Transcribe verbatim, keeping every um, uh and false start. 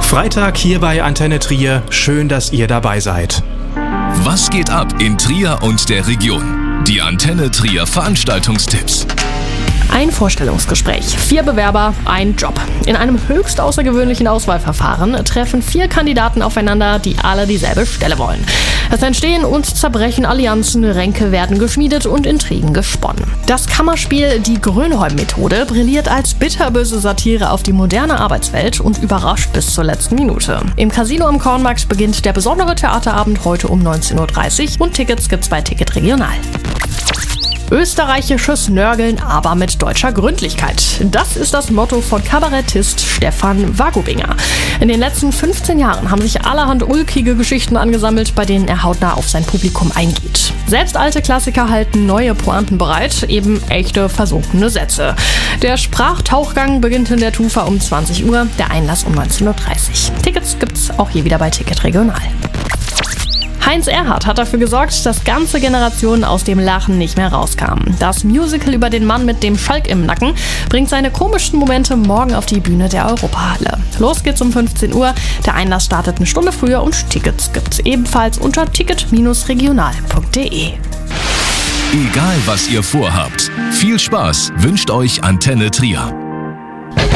Freitag hier bei Antenne Trier. Schön, dass ihr dabei seid. Was geht ab in Trier und der Region? Die Antenne Trier Veranstaltungstipps. Ein Vorstellungsgespräch, vier Bewerber, ein Job. In einem höchst außergewöhnlichen Auswahlverfahren treffen vier Kandidaten aufeinander, die alle dieselbe Stelle wollen. Es entstehen und zerbrechen Allianzen, Ränke werden geschmiedet und Intrigen gesponnen. Das Kammerspiel Die Grönholm-Methode brilliert als bitterböse Satire auf die moderne Arbeitswelt und überrascht bis zur letzten Minute. Im Casino am Kornmarkt beginnt der besondere Theaterabend heute um neunzehn Uhr dreißig und Tickets gibt's bei Ticket Regional. Österreichisches Nörgeln, aber mit deutscher Gründlichkeit. Das ist das Motto von Kabarettist Stefan Wagobinger. In den letzten fünfzehn Jahren haben sich allerhand ulkige Geschichten angesammelt, bei denen er hautnah auf sein Publikum eingeht. Selbst alte Klassiker halten neue Pointen bereit, eben echte versunkene Sätze. Der Sprachtauchgang beginnt in der Tufa um zwanzig Uhr, der Einlass um neunzehn Uhr dreißig. Tickets gibt's auch hier wieder bei Ticket Regional. Heinz Erhardt hat dafür gesorgt, dass ganze Generationen aus dem Lachen nicht mehr rauskamen. Das Musical über den Mann mit dem Schalk im Nacken bringt seine komischen Momente morgen auf die Bühne der Europahalle. Los geht's um fünfzehn Uhr, der Einlass startet eine Stunde früher und Tickets gibt's ebenfalls unter ticket regional punkt de. Egal was ihr vorhabt, viel Spaß wünscht euch Antenne Trier.